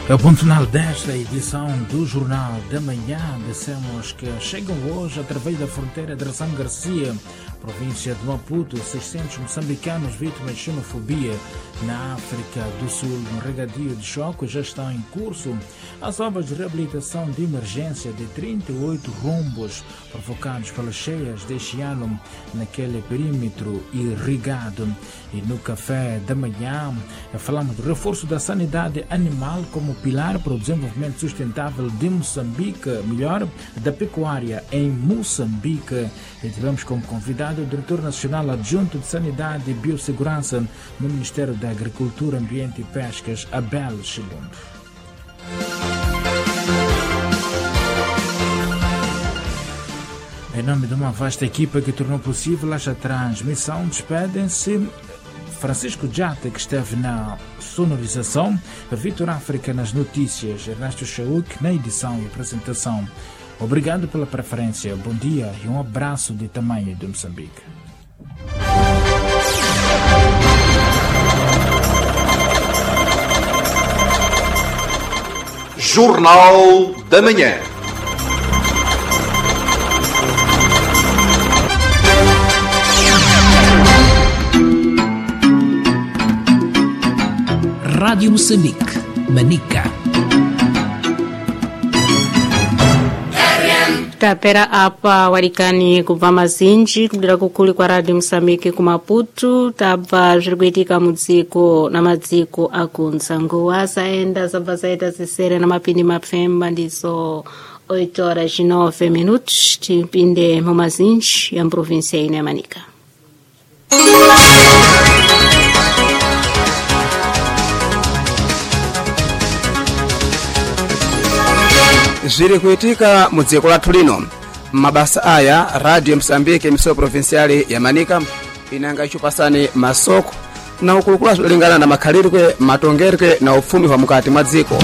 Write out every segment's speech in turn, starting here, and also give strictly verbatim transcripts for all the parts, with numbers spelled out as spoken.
É o ponto final desta edição do Jornal da Manhã. Dissemos que chegam hoje, através da fronteira de Razão Garcia, província de Maputo, seiscentos moçambicanos vítimas de xenofobia na África do Sul. No regadio de choque já estão em curso as obras de reabilitação de emergência de trinta e oito rombos provocados pelas cheias deste ano naquele perímetro irrigado. E no café da manhã falamos do reforço da sanidade animal como pilar para o desenvolvimento sustentável de Moçambique, melhor, da pecuária em Moçambique. E tivemos como convidado o Diretor Nacional Adjunto de Sanidade e Biossegurança no Ministério da Agricultura, Ambiente e Pescas, Abel Chilundo. Em nome de uma vasta equipa que tornou possível esta transmissão, despedem-se Francisco Jata, que esteve na sonorização, Vitor África nas notícias, Ernesto Chauk na edição e apresentação. Obrigado pela preferência, bom dia e um abraço de tamanho de Moçambique. Jornal da Manhã. Rádio Moçambique, Manica. Tapera apa warikani kubva mazinji kudira kukuli kwa Radio Moçambique ku Maputo tabva zviri kuitika mudziko namadziko akunza nguva asaenda zabva zaita zisere namapindi mapfemba ndizo oito horas e nove minutos tipinde mumazinji ya província ine ya Manica. Zviri kuitika mudziko lathu lino. Mabasa aya Radio Moçambique emisoro provinciali ya Manica inanga ichupasani masoko na ukulukula zolingana na makhalirwe, matongerwe na ufumi wa mukati mwa dziko.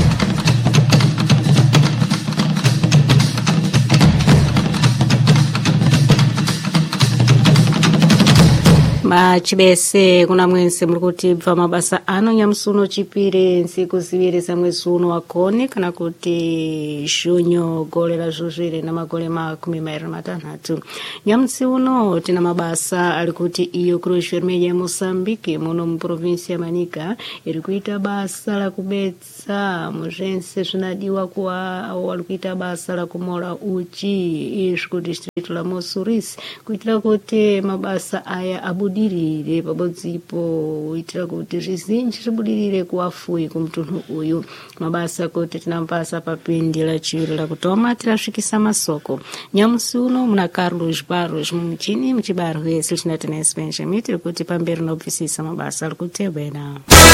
Machibese kuna mwense mlikuti bva mabasa ano nyamusuno chipire nsiku ziwiri za mwezi uno wakoni kana kuti junho gole la zuzvire na magole makumi mairi matanhatu. Nyamusi uno tina mabasa alikuti iyo Cruz Vermelha ya Moçambique muno mu província ya Manica iri kuita basa la kubetsa muzvense zvinadiwa kuwa au alikuita basa la kumola uchi izvi ku distrito la Moçuris kuitira kuti mabasa aya abudi budirire pabodzipo uitira kuti zvizinji zvibudirire kuwafuyi kumutunhu uyu. Mabasa kuti tinampasa papindi la chiwiri la kutoma tirasvikisa masoko. Nyamusi uno muna Carlos Barros mumuchini muchibarwe Silchinatenes Benjamin tiri kuti pamberi nobvisisa mabasa ali kutebwera.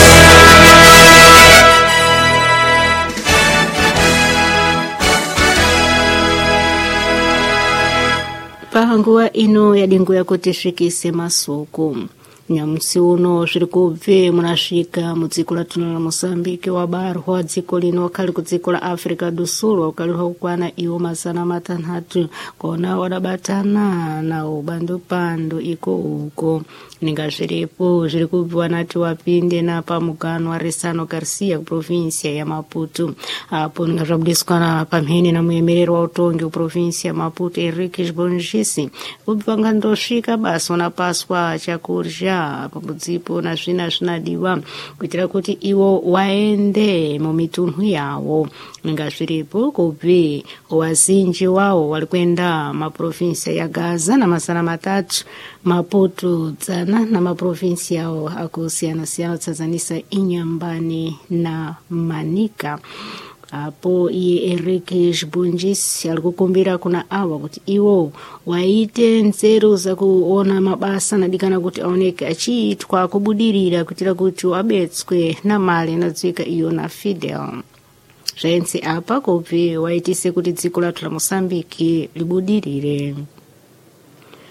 Pahanguwa ino yadinguya kuti svikise masoko. Nyamusi uno zviri kubve munasvika mudziko lathu la Moçambique wabarwa dziko lino wakali ku dziko la África do Sul wakalirwa kukwana iwo mazana matanhatu kona wadabatana na ubandopando iko uko. Ninga zviripo zviri kubviwa nati wapinde na pamugano wa Resano Garcia ku província ya Maputo. Apo ninga zvabudiswa pamhene na muyemereri wa utongi ku província ya Maputo Henrique Bonjisi kubva ngandosvika basi wanapaswa chakurya pabudzipo na zvina zvinadiwa kuitira kuti iwo waende mumitunhu yawo. Ninga zviripo kubve wazinji wawo walikwenda maprovinsia ya Gaza na masana matatu Maputo dzana na maprovinsia yawo akusiyana siyana tsazanisa Inyambani na Manica. Apo iye Enrique Bonjisi alikukumbira kuna awa kuti iwo waite nzeru za kuona mabasa nadikana kuti aoneke achiitwa kubudirira kutira kuti wabetswe na mali nadzika iyo na Fidel. Zvensi apa kubve waitise kuti dziko lathu la Moçambique libudirire.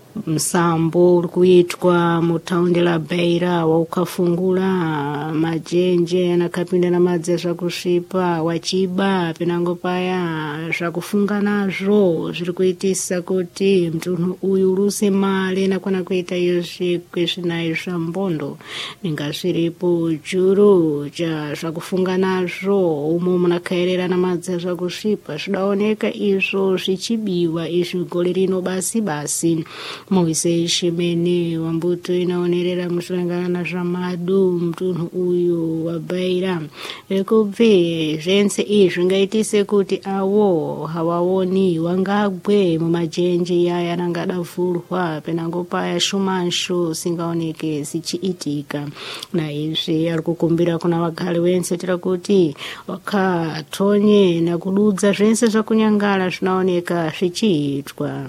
msambo uri kuitwa mutaundi la Beira waukafungula majenje anakapinda na madzi zvakusvipa wachiba penango paya zvakufunga nazvo zviri kuitisa kuti mtunhu uyu uruse mali nakwana kuita iyo zvikwe zvinayi zvambondo ninga zviripo juru ja zvakufunga nazvo umo munakaerera na madzi zvakusvipa zvidaoneka izvo zvichibiwa izvi gole rino basi basi Moise Shimene wambuto inaonerera mushangana na zramadu mtunhu uyu wa Beira rekubve zvense izvi ngaitise kuti awo hawaoni wangagwe mumajenje yaya nangada vhurwa penango paya shumansho singaoneke sichiitika na izvi ari kukumbira kuna vagari wense tira kuti wakatonye na kududza zvense zvakunyangala zvinaoneka zvichiitwa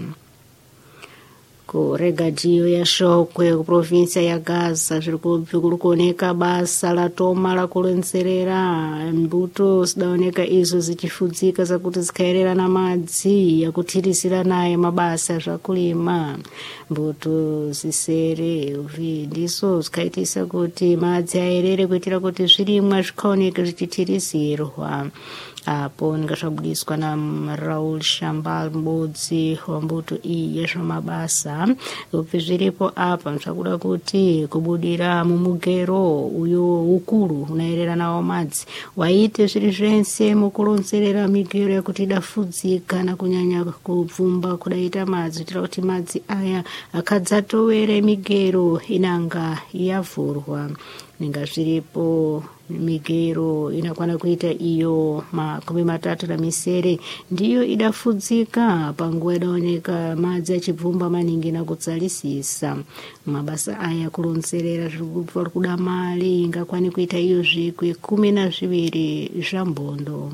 kuregadio ya Shokwe kuprovinsia ya Gaza zviri kuoneka basa la toma la kulenserera mbuto zidaoneka izo zichifudzika zakuti zikaerera na madzi ya kutirisira naye mabasa zvakulima mbuto zisere uvi ndiso zikaitisa kuti madzi aerere kuitira kuti zvirimwa zvikaoneka zvichitirisirwa apo ngazvabudiswa na Raul Shambal mbudzi wambuto iyi yezvamabasa ubve zviripo apa zvakuda kuti kubudira mumugero uyo ukuru unaerera nawo madzi waite zviri zvense mukuronzerera migero yakuti idafudzika na kunyanya kubvumba kudaita madzi tira kuti madzi aya akadzatowere migero inanga yavhurwa ninga zviripo migero inakwana kuita iyo makumi matatu na misere ndiyo idafudzika panguwa idaoneka madzi achibvumba maningi na kutsalisisa mabasa aya kuronzerera zviri kuda mali ingakwane kuita iyo zvikwe kumi na zviviri zvambondo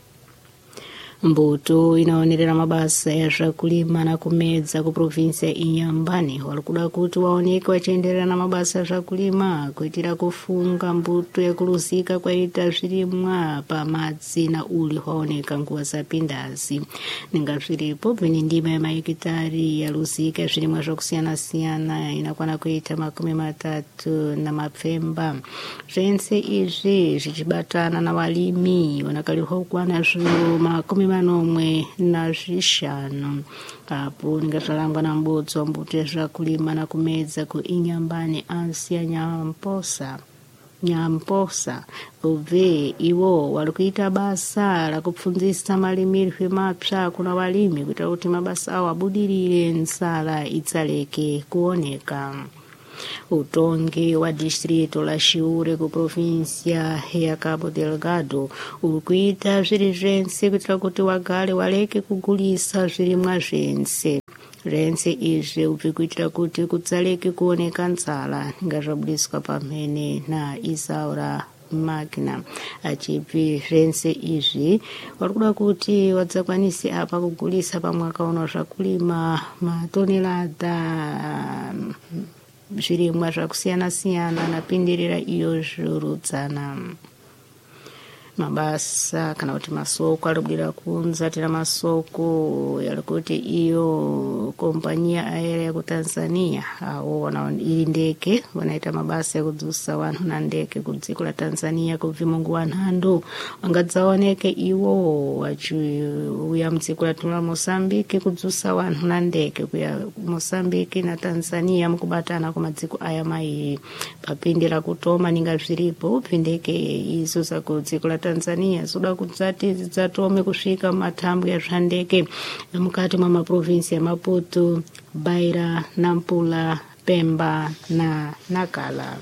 mbuto inaonerera mabasa ya zvakulima na kumedza kuprovinsia Inyambani wari kuda kuti waoneke wachienderera na mabasa ya zvakulima kuitira kufunga mbuto yakuruzika kwaita zvirimwa pamadzi na uli waoneka nguva zapindazi ninga zviripo bveni ndima yamahekitari yaruzika zvirimwa zvakusiyana siyana inakwana kuita makumi matatu na mapfemba zvense izvi zvichibatana na walimi wanakalihwa kukwana zviro makumi manomwe na zvishanu apo ngazvarangwa na mbudzi wa mbuto yazvakulima na kumedza ku Inyambani Ansia Nyamposa Nyamposa ubve iwo wari kuita basa la kupfundzisa malimirwe mapya kuna walimi kuita kuti mabasa awo abudirire nsala itsaleke kuoneka utongi wa distrito la Shiure ku provincia ya Cabo Delgado ukuita zviri zvense kuitira kuti wagale waleke kugulisa zvirimwa zvense zvense izvi ubve kuitira kuti kutsaleke kuoneka ntsala ngazvabudiswa pamhene na Isaura Magna achibve zvense izvi wari kuda kuti wadzakwanise apa kugulisa pamwaka uno zvakulima matonelada zvirimwa zvakusiyana siyana napindirira iyo zvirudzana mabasa kana kuti masoko arikubudira kunza tira masoko yari kuti iyo kompanyia aérea ya kuTanzania awo wana iri ndeke wanaita mabasa ya kudzusa vanhu na ndeke kudziko la Tanzania kubvi mungu wanhando wangadzaoneke iwo wachiuya mudziko la Mozambique kudzusa vanhu na ndeke kuya Mozambique na Tanzania mukubatana kumadziko aya mai papindira kutoma ninga zviripo pindeke izo za kudziko la Tanzania suda kudzati dzatome kusvika matambo ya zvandeke mukati mwa maprovinsi ya Maputo, Beira, Nampula, Pemba na Nakala.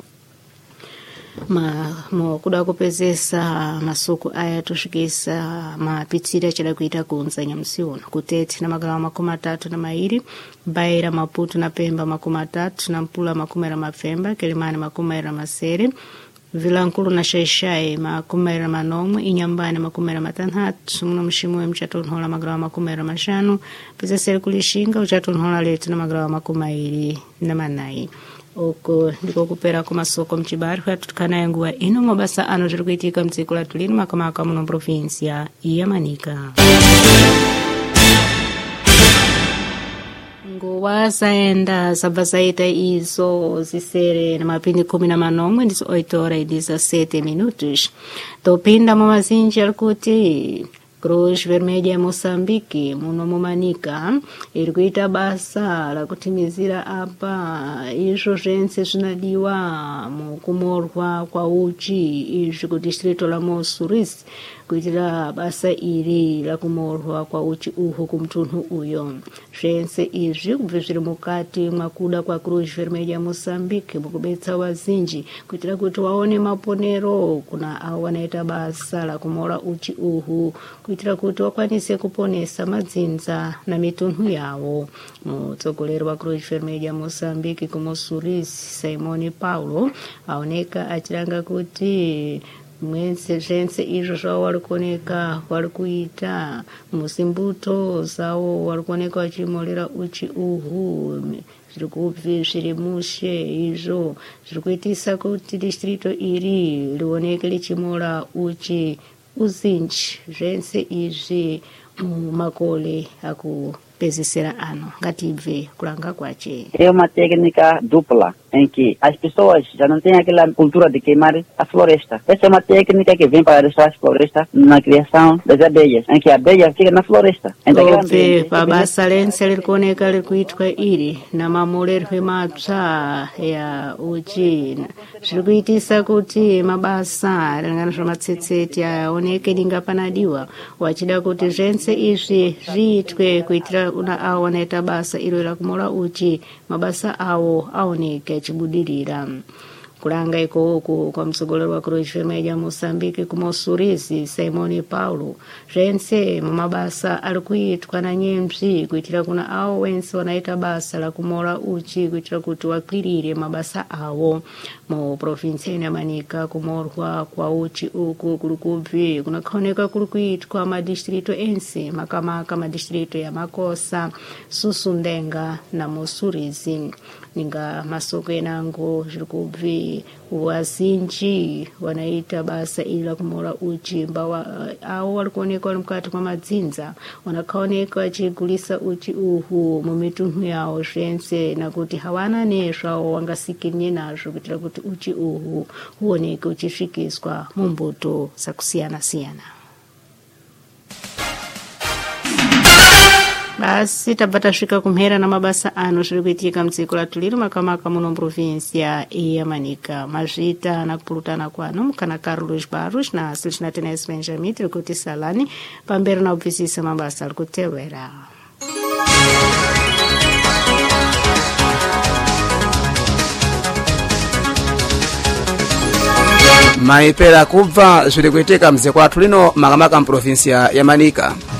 ma mo kuda kupezesa masoko aya tusvikisa mapitsira chida kuita kunza Nyamsiuno kutete na magala makumi matatu na mairi Beira, Maputo na Pemba makumi matatu Nampula makumi ra mafemba Kilimani makumi ra masere Vilankulu na Shaishai makumi ra manomwe Inyambani makumi ra matanhatu muno mshimwe mchatonhola magala makumi ra mashanu pesa seri kulishinga uchatonhola letu na magala makumi na manai oko ndiko kupera ku masoko mchibari kwatukana yanguwa ino mabasa ano zviri kuitika mdziko la Tulini makamaka muno provinsia ya Manika. nguwa zaenda zabva zaita izo zisere na mapindi kumi na manomwe ndizo oito horas e dezessete minutos. Topinda mu mazinji ali kuti Cruz Vermelha ya Moçambique muno mumanika iri kuita basa la kutimizira apa izvo zvense zvinadiwa mukumorwa kwa uchi izvi ku distrito la Mossuris kuitira basa iri la kumorwa kwa uchi uhu kumtunhu uyo. Zvense izvi kubve zviri mukati mwakuda kwa Cruz Vermelha ya Moçambique mukubetsa wazinji kuitira kuti waone maponero kuna avo wanaita basa la kumora uchi uhu kuitira kuti wakwanise kuponesa madzinza na mitunhu yawo. Mutsogoleri wa Cruz Vermelha ya Moçambique ku Mossuris Simone Paulo aoneka achiranga kuti mwense zvense izvo zvavo vari kuoneka vari kuita musimbuto zavo vari kuoneka vachimorera uchi uhu zviri kubve zviri mushe izvo zviri kuitisa kuti distrito iri rioneke lichimora uchi uzinji. Zvense izvi mumakole akupezesera ano ngatibve kulanga kwache. É uma técnica dupla em que as pessoas já não têm aquela cultura de queimar a floresta. Essa é uma técnica que vem para deixar as florestas na criação das abelhas, em que a abelha fica na floresta. Obve pabasa lense liri kuoneka liri kuitwa iri na mamorerwe matsva ya uchi zviri kuitisa kuti mabasa alingana zvamatsetseti aoneke lingapanadiwa wachida kuti zvense izvi zviitwe kuitira una avo wanaita basa iro la kumora uchi mabasa awo aoneke achibudirira. Kulanga ikoko kwa mtsogoleri wa Cruz Vermelha ya Moçambique ku Mossuris Simone Paulo zvense mumabasa ali kuitwa na nyemzi kuitira kuna awo wense wanaita basa la kumora uchi kuitira kuti wakwirire mabasa awo. Mu provinsia ya Manika kumorwa kwa uchi uku kuli kubve kunakaoneka kuli kuitwa madistrito ense makamaka madistrito ya Makosa, Susundenga na Mossuris. Ninga masoko enango zviri kubve wazinji wanaita basa ila kumora uchi mbawa awo wali kuoneka wali mukati kwa madzinza wanakaoneka wachigulisa uchi uhu mumitunhu yawo zvense na kuti hawana nezvawo wangasikinye nazvo kuitira kuti uchi uhu huoneke uchisvikiswa mumbuto zakusiyana siyana. Basi tabva tasvika kumhera na mabasa ano zviri kuitika mudziko latuliro makamaka muno muprovinsia ya Manika. Mazvita na kupurutana kwano mukana Carlos Barros na Silchina Tenes Benjamin tiri kuti salani pamberi na ubvisisa mabasa ari kutevera. Maipera kubva zviri kuitika mudziko latuliro makamaka muprovinsia ya Manika.